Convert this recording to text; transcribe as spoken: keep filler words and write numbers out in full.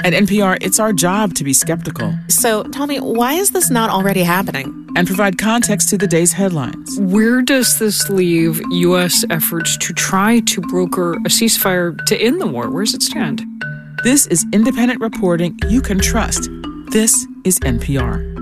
At N P R, it's our job to be skeptical. So tell me, why is this not already happening? And provide context to the day's headlines. Where does this leave U S efforts to try to broker a ceasefire to end the war? Where does it stand? This is independent reporting you can trust. This is N P R.